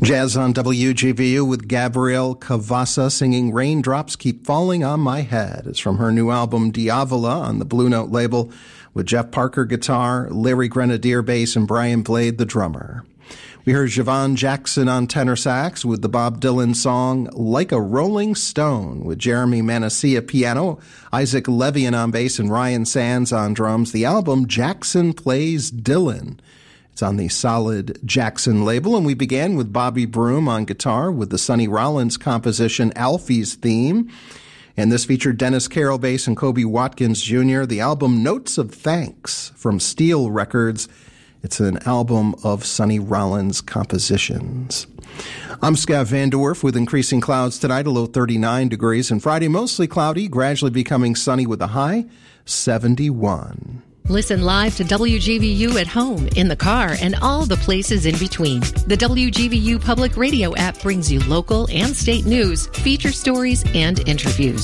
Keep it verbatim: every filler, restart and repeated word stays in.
Jazz on W G V U with Gabrielle Cavassa singing Raindrops Keep Falling on My Head. It's from her new album Diavola on the Blue Note label with Jeff Parker guitar, Larry Grenadier bass, and Brian Blade the drummer. We heard Javon Jackson on tenor sax with the Bob Dylan song Like a Rolling Stone with Jeremy Manasseh piano, Isaac Levian on bass, and Ryan Sands on drums. The album Jackson Plays Dylan. It's on the Solid Jackson label, and we began with Bobby Broom on guitar with the Sonny Rollins composition Alfie's Theme. And this featured Dennis Carroll bass and Kobe Watkins Junior The album Notes of Thanks from Steel Records. It's an album of Sonny Rollins compositions. I'm Scott Van Dorf with increasing clouds tonight, a low thirty-nine degrees, and Friday mostly cloudy, gradually becoming sunny with a high seventy-one. Listen live to W G V U at home, in the car, and all the places in between. The W G V U Public Radio app brings you local and state news, feature stories, and interviews.